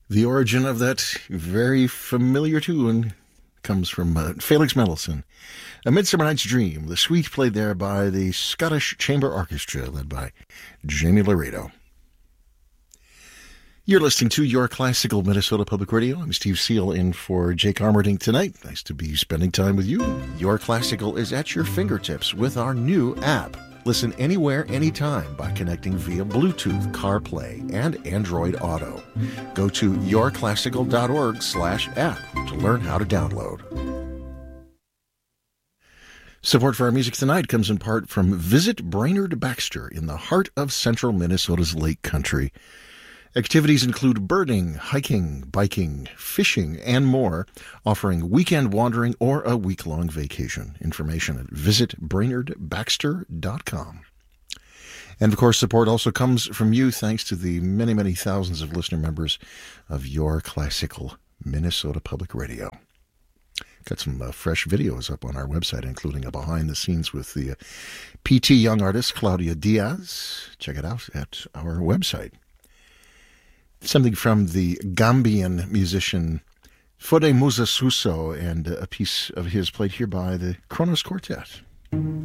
The origin of that very familiar tune comes from Felix Mendelssohn. A Midsummer Night's Dream, the suite played there by the Scottish Chamber Orchestra, led by Jamie Laredo. You're listening to Your Classical Minnesota Public Radio. I'm Steve Seal in for Jake Armerding tonight. Nice to be spending time with you. Your Classical is at your fingertips with our new app. Listen anywhere, anytime by connecting via Bluetooth, CarPlay, and Android Auto. Go to yourclassical.org/app to learn how to download. Support for our music tonight comes in part from Visit Brainerd Baxter in the heart of central Minnesota's Lake Country. Activities include birding, hiking, biking, fishing, and more, offering weekend wandering or a week-long vacation. Information at visitbrainerdbaxter.com. And, of course, support also comes from you thanks to the many, many thousands of listener members of Your Classical Minnesota Public Radio. Got some fresh videos up on our website, including a behind-the-scenes with the P.T. Young artist Claudia Diaz. Check it out at our website. Something from the Gambian musician Fode Musa Suso and a piece of his played here by the Kronos Quartet.